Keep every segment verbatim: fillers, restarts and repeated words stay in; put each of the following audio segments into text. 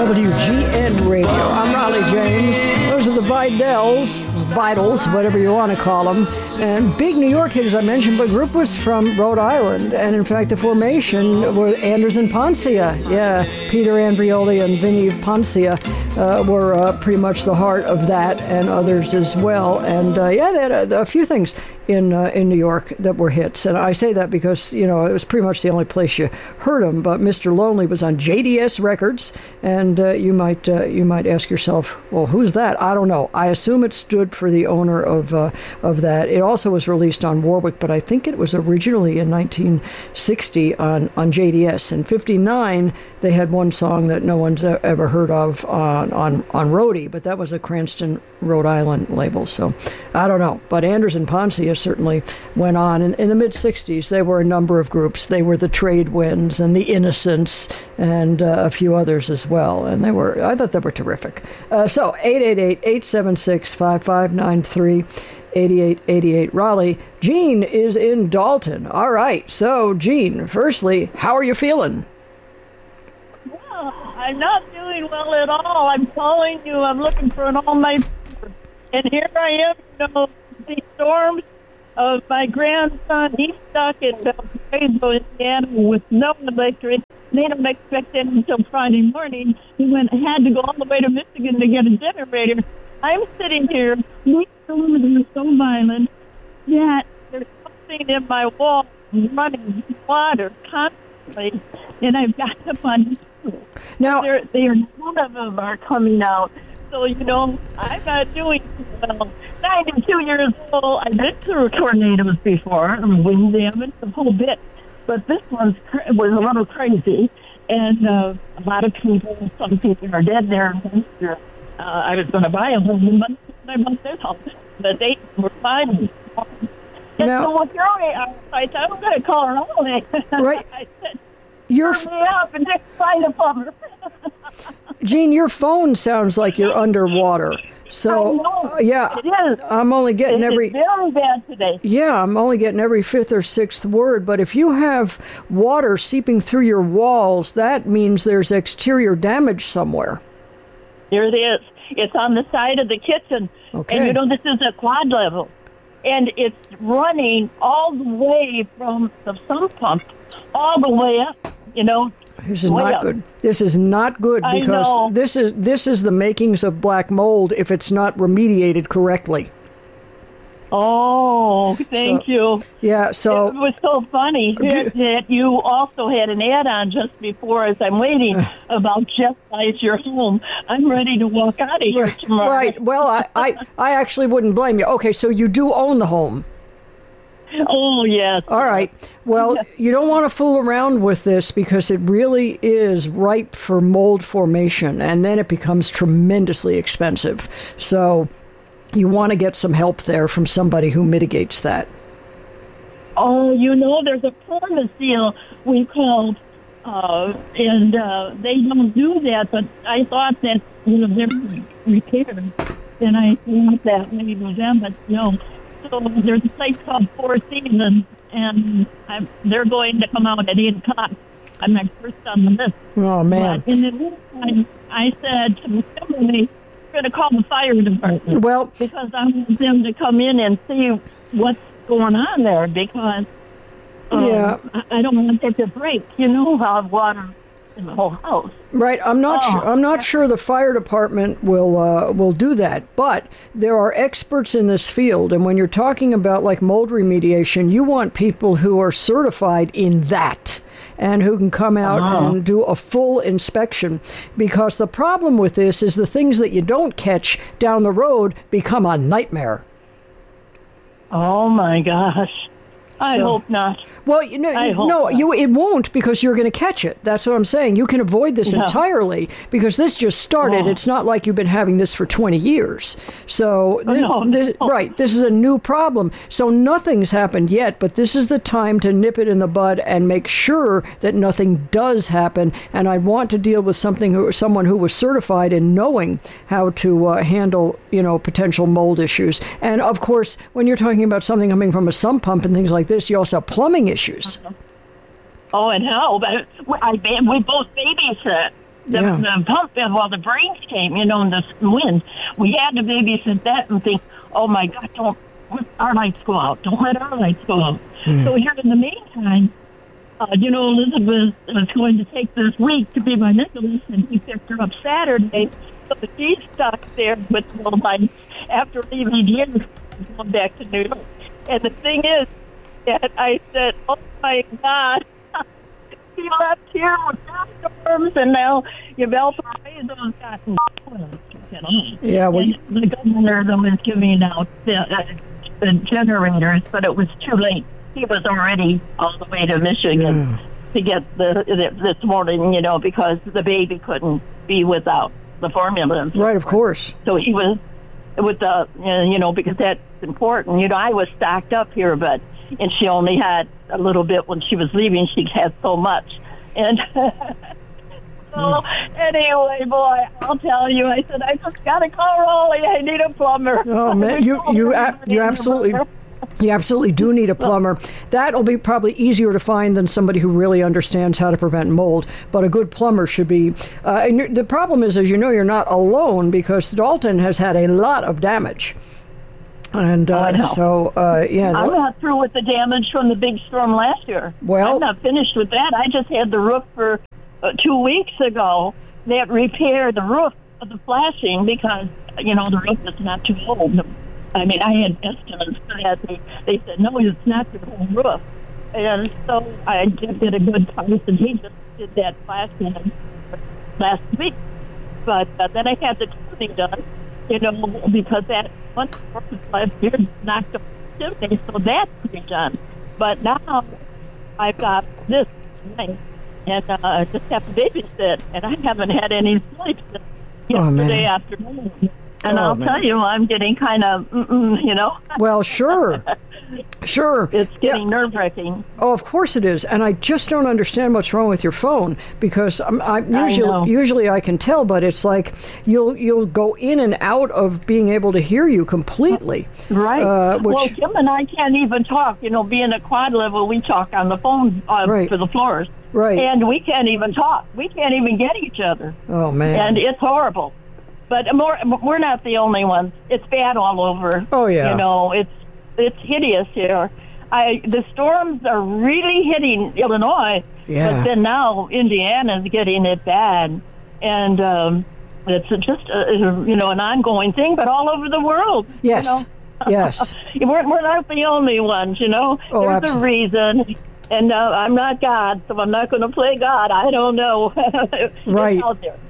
W G N Radio. I'm Raleigh James. Those are the Vidals, Vitals, whatever you want to call them. And big New York hit, as I mentioned, but the group was from Rhode Island. And in fact, the formation were Anders and Poncia. Yeah, Peter Andrioli and Vinnie Poncia uh, were uh, pretty much the heart of that, and others as well. And uh, yeah, they had a, a few things in uh, in New York that were hits. And I say that because, you know, it was pretty much the only place you heard them. But Mister Lonely was on J D S Records, and uh, you might uh, you might ask yourself, well, who's that? I don't know. I assume it stood for the owner of uh, of that. It also was released on Warwick, but I think it was originally in nineteen sixty on, on J D S. In fifty-nine, they had one song that no one's ever heard of on, on, on Roadie, but that was a Cranston, Rhode Island label. So I don't know. But Anders and Poncia certainly went on. In, in the mid-sixties, there were a number of groups. They were the Trade Winds and the Innocents and uh, a few others as well. And they were, I thought they were terrific. Uh, so eight eight eight, eight seven six, five five nine three. eighty-eight eighty-eight Raleigh. Gene is in Dalton. All right. So, Gene, firstly, how are you feeling? Well, I'm not doing well at all. I'm calling you. I'm looking for an all-night. And here I am, you know, the storms of my grandson. He's stuck in Valparaiso, Indiana, with no electric. They don't expect it until Friday morning. He went had to go all the way to Michigan to get a generator. I'm sitting here. These storms are so violent that there's something in my wall running water constantly, and I've got them on. Now, they're, they're, none of them are coming out. So, you know, I'm not doing well. ninety-two years old. I've been through tornadoes before, and wind damage, the whole bit. But this one was a little crazy, and uh, a lot of people, some people are dead there. Uh, I was going to buy a home, but I bought this home. But they were fine. And now, so with your I said, I'm going to call her all day. Right. I said, Your turn me up and just find a plumber. Gene, your phone sounds like you're underwater. So, I know. Uh, yeah, It is. I'm only getting It every... is very bad today. Yeah, I'm only getting every fifth or sixth word, but if you have water seeping through your walls, that means there's exterior damage somewhere. Here it is. It's on the side of the kitchen. Okay. And, you know, this is a quad level. And it's running all the way from the sump pump all the way up, you know. This is way not up. good. This is not good I because know. this is this is the makings of black mold if it's not remediated correctly. Oh, thank So- you. Yeah, so... It was so funny that that you also had an ad-on just before as I'm waiting about Jeff buys your home. I'm ready to walk out of here tomorrow. Right. Well, I, I, I actually wouldn't blame you. Okay, so you do own the home. Oh, yes. All right. Well, you don't want to fool around with this because it really is ripe for mold formation, and then it becomes tremendously expensive. So you want to get some help there from somebody who mitigates that. Oh, you know, there's a Permaseal we called, uh, and uh, they don't do that, but I thought that, you know, they're repaired, and I thought that maybe it was them, but no. So there's a place called Four Seasons, and I'm, they're going to come out at eight o'clock. I'm my first on the list. Oh, man. But in the meantime, I said to somebody, I'm going to call the fire department. Well, because I want them to come in and see what's going on there, because um, Yeah. I, I don't want it to break. You know how water in the whole house. right. I'm not. Oh, Sure, I'm not sure the fire department will uh, will do that. But there are experts in this field, and when you're talking about like mold remediation, you want people who are certified in that and who can come out Uh-huh. and do a full inspection. Because the problem with this is the things that you don't catch down the road become a nightmare. Oh my gosh! I So- hope not. Well, you know, I hope no, not. you it won't because you're going to catch it. That's what I'm saying. You can avoid this Yeah. entirely because this just started. Oh. It's not like you've been having this for twenty years. So, thi- no, this, no. right, this is a new problem. So nothing's happened yet, but this is the time to nip it in the bud and make sure that nothing does happen. And I want to deal with something who, someone who was certified in knowing how to uh, handle, you know, potential mold issues. And of course, when you're talking about something coming from a sump pump and things like this, you also have plumbing issues. Oh, and how? But I, we both babysit. The, Yeah. the pump, well, the brains came, you know, in the wind. We had to babysit that and think, oh, my God, don't let our lights go out. Don't let our lights go out. Mm. So here in the meantime, uh, you know, Elizabeth was going to take this week to be my Nicholas, and he picked her up Saturday. So she's stuck there with no lights after leaving here and going back to New York. And the thing is that I said, oh, my God. He left here with storms, and now Valparaiso's gotten Yeah, well, you, and the governor though is giving out the, uh, the generators, but it was too late. He was already all the way to Michigan Yeah. to get the, the this morning, you know, because the baby couldn't be without the formula. right, of course. So he was with the, you know, because that's important. You know, I was stocked up here, but and she only had a little bit when she was leaving. She had so much. And so, anyway, boy, I'll tell you, I said, I just got to call Raleigh. I need a plumber. Oh, man, you you a- you absolutely you absolutely do need a plumber. That'll be probably easier to find than somebody who really understands how to prevent mold. But a good plumber should be. Uh, and you're- the problem is, as you know, you're not alone because Dalton has had a lot of damage. And uh, I know. so, uh, yeah. I'm not through with the damage from the big storm last year. Well- I'm not finished with that. I just had the roof for uh, two weeks ago. They had repaired the roof of the flashing because, you know, the roof is not too old. I mean, I had estimates for that. They, they said, no, it's not your whole roof. And so I did a good price, and he just did that flashing last week. But uh, then I had the tuning done, you know, because that one last year knocked off the chimney, so that's to be done. But now I've got this thing, and uh, I just have to babysit, and I haven't had any sleep since Oh, man. yesterday afternoon. And Oh, I'll man. tell you, I'm getting kind of, mm-mm, you know, Well, sure. Sure. it's getting Yeah. nerve-wracking. Oh, of course it is, and I just don't understand what's wrong with your phone because I'm, I know. usually usually I can tell, but it's like you'll you'll go in and out of being able to hear you completely. Right. Uh, which- well, Kim and I can't even talk. You know, being at quad level, we talk on the phone uh, Right. for the floors. Right. And we can't even talk. We can't even get each other. Oh man. And it's horrible. But more, we're not the only ones. It's bad all over. Oh, yeah. You know, it's it's hideous here. I the storms are really hitting Illinois, Yeah. but then now Indiana's getting it bad, and um, it's just a, you know an ongoing thing, but all over the world. yes. You know? Yes. We're, we're not the only ones, you know. Oh, There's abso- a reason. And uh, I'm not God, so I'm not going to play God. I don't know. It's Right. out there.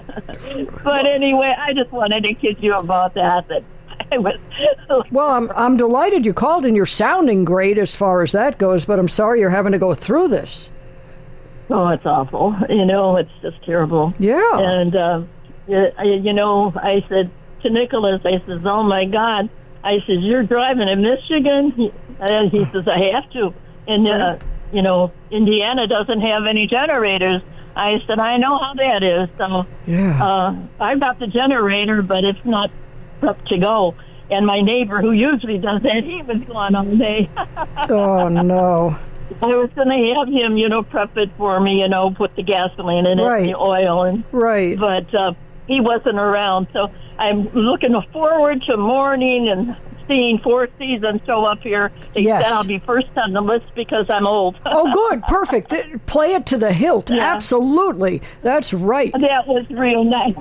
But anyway, I just wanted to kid you about that. That I was. Well, I'm I'm delighted you called, and you're sounding great as far as that goes. But I'm sorry you're having to go through this. Oh, it's awful. You know, it's just terrible. Yeah. And, uh, you you know, I said to Nicholas, I says, oh, my God. I says, you're driving in Michigan? He- And he says, I have to. And, uh, you know, Indiana doesn't have any generators. I said, I know how that is. So Yeah. uh, I've got the generator, but it's not up to go. And my neighbor, who usually does that, he was gone all day. Oh no. I was going to have him, you know, prep it for me, you know, put the gasoline in it, Right. the oil, and Right. but uh, he wasn't around. So I'm looking forward to morning and seeing Four Seasons show up here. They Yes. said I'll be first on the list because I'm old. Oh, good. Perfect. Th- Play it to the hilt. Yeah. Absolutely. That's right. That was real nice.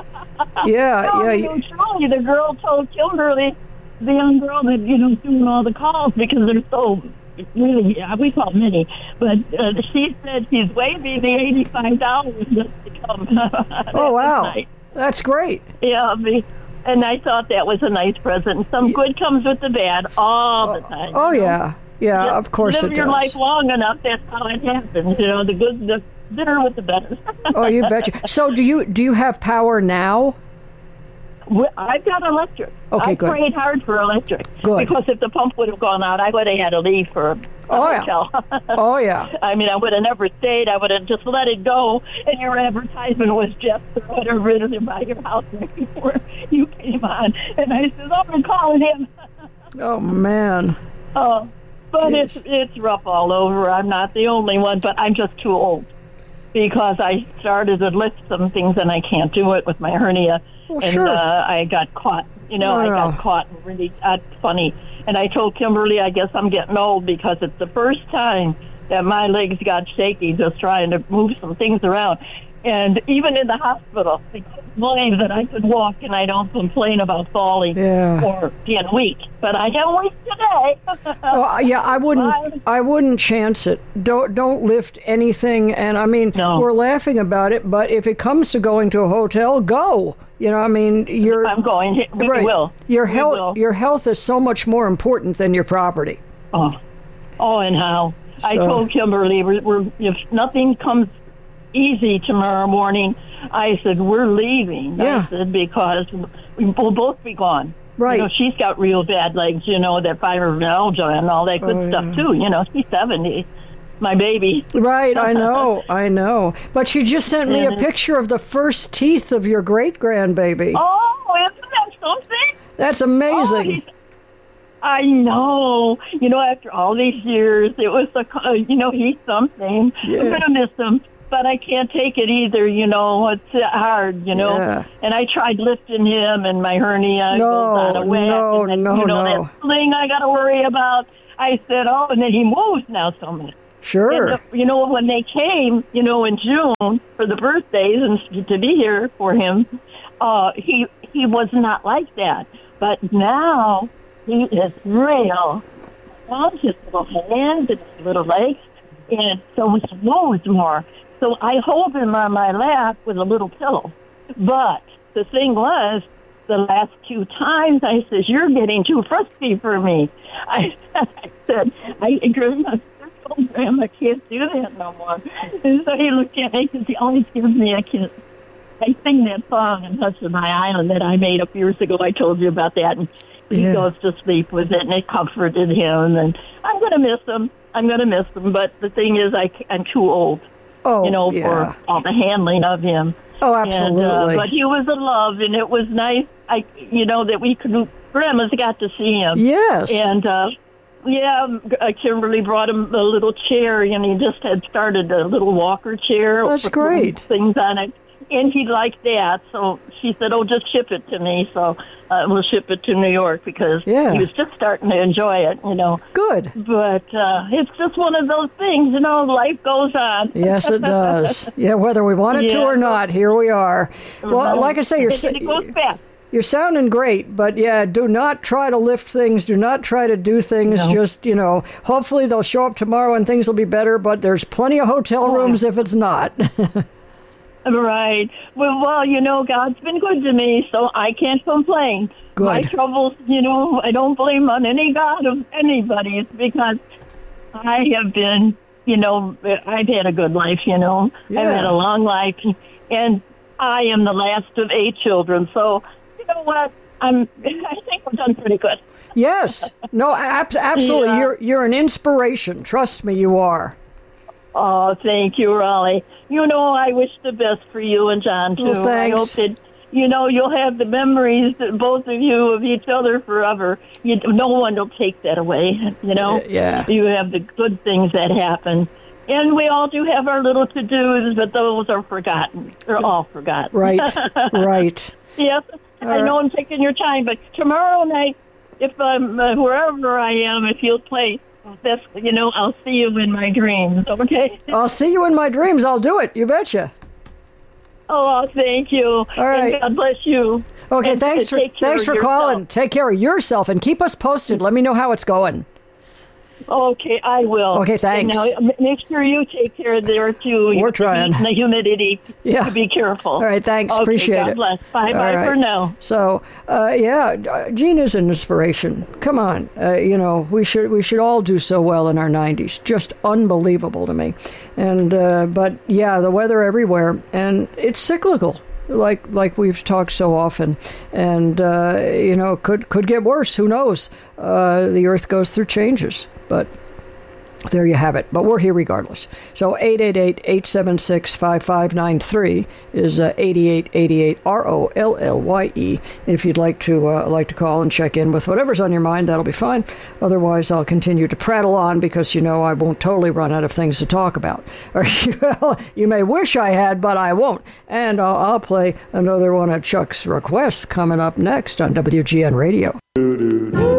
Yeah. No, Yeah. you know, you- truly, the girl told Kimberly, the young girl that, you know, doing all the calls because they're so really, yeah, we call Minnie, but uh, she said she's waiving the eighty-five dollars just to come. That Oh, was wow. nice. That's great. Yeah, me. And I thought that was a nice present. Some good comes with the bad all the time. Oh, you know? yeah. Yeah, Just of course live it your does. life long enough. That's how it happens. You know, the good, the bitter with the better. Oh, you betcha. So do you do you have power now? Well, I've got electric. Okay, I good. prayed hard for electric. Good. Because if the pump would have gone out, I would have had to leave for a Oh, yeah. hotel. Oh, yeah. I mean, I would have never stayed. I would have just let it go. And your advertisement was just or whatever it is by your house right before you came on. And I said, oh, I'm calling him. Oh, man. Oh, but Yes. it's it's rough all over. I'm not the only one, but I'm just too old. because I started to lift some things and I can't do it with my hernia. Well, and sure. uh, I got caught. You know, No, I no. got caught and really uh, funny. And I told Kimberly, I guess I'm getting old because it's the first time that my legs got shaky just trying to move some things around. And even in the hospital, they couldn't believe that I could walk and I don't complain about falling Yeah. or being weak. But I am weak today. Oh, yeah, I wouldn't. I wouldn't chance it. Don't don't lift anything. And I mean, No. we're laughing about it, but if it comes to going to a hotel, go. You know, I mean, you're I'm going. We right. will. Your We health, will. your health is so much more important than your property. Oh, oh, and how? I So- told Kimberly, we're, we're, if nothing comes easy tomorrow morning, I said, we're leaving. Yeah. I said, because we'll both be gone. Right. You know, she's got real bad legs, you know, that fibromyalgia and all that good Oh, stuff, yeah. too. You know, she's seventy, my baby. Right, I know, I know. But she just sent me a Yeah. picture of the first teeth of your great grandbaby. Oh, isn't that something? That's Oh, amazing. he's- I know. You know, after all these years, it was a, uh, you know, he's something. Yeah. I'm going to miss him, but I can't take it either, you know. It's uh, hard, you know. Yeah. And I tried lifting him, and my hernia No, goes on a wet. no, and then, no, you know, no. that sling I got to worry about. I said, oh, and then he moves now so much. Sure. And, uh, you know, when they came, you know, in June for the birthdays and to be here for him, uh, he he was not like that. But now he is real. On his little hands and his little legs, and so he moves more. So I hold him on my lap with a little pillow. But the thing was, the last two times I said, you're getting too frisky for me. I, I said, I Grandma, Grandma can't do that no more. And so he looked at me because he always gives me a kiss. I sing that song in Hush of My Island that I made up years ago. I told you about that. And he Yeah. goes to sleep with it, and it comforted him. And I'm going to miss him. I'm going to miss him. But the thing is, I, I'm too old, oh, you know, yeah. for all the handling of him. Oh, And, absolutely. uh, but he was a love, and it was nice, I, you know, that we could, Grandma's got to see him. yes. And, uh, yeah, uh, Kimberly brought him a little chair, and he just had started a little walker chair. That's with great. Things on it. And he liked that, so she said, oh, just ship it to me. So uh, we'll ship it to New York because Yeah. he was just starting to enjoy it, you know. Good. But uh, it's just one of those things, you know, life goes on. Yes, it does. Yeah, whether we want it to Yeah. or not, here we are. Well, like I say, you're And it goes fast. you're sounding great, but yeah, do not try to lift things. Do not try to do things. No. Just, you know, hopefully they'll show up tomorrow and things will be better, but there's plenty of hotel Oh. rooms if it's not. Right. Well, well, you know, God's been good to me, so I can't complain. Good. My troubles, you know, I don't blame on any God of anybody. It's because I have been, you know, I've had a good life, you know. Yeah. I've had a long life, and I am the last of eight children. So, you know what? I'm. I think we've done pretty good. Yes. No, ab- absolutely. Yeah. You're you're an inspiration. Trust me, you are. Oh, thank you, Raleigh. You know, I wish the best for you and John, too. Well, I hope thanks. that, you know, you'll have the memories, that both of you, of each other forever. You, no one will take that away, you know? Yeah. You have the good things that happen. And we all do have our little to-dos, but those are forgotten. They're all forgotten. Right. Right. Yes, All I know right. I'm taking your time, but tomorrow night, if I'm uh, wherever I am, if you'll play, that's, you know, I'll see you in my dreams, okay? I'll see you in my dreams. I'll do it. You betcha. Oh, thank you. All right. And God bless you. Okay, And thanks for take care thanks of for yourself. calling. Take care of yourself and keep us posted. Let me know how it's going. Okay, I will. Okay, thanks. And now, m- make sure you take care of there too. We're Your trying. heat and the humidity. Yeah. Be careful. All right, thanks. Okay, Appreciate God it. bless. Bye All bye right. for now. So, uh, yeah, uh, Gene is an inspiration. Come on, uh, you know we should we should all do so well in our nineties. Just unbelievable to me. And uh, but yeah, the weather everywhere, and it's cyclical. Like like we've talked so often, and uh, you know could could get worse. Who knows? Uh, the Earth goes through changes, but there you have it. But we're here regardless. So eight eight eight, eight seven six, five five nine three is uh, eighty-eight eighty-eight, R O L L Y E. If you'd like to uh, like to call and check in with whatever's on your mind, that'll be fine. Otherwise, I'll continue to prattle on because, you know, I won't totally run out of things to talk about. Or, well, you may wish I had, but I won't. And I'll, I'll play another one of Chuck's requests coming up next on W G N Radio.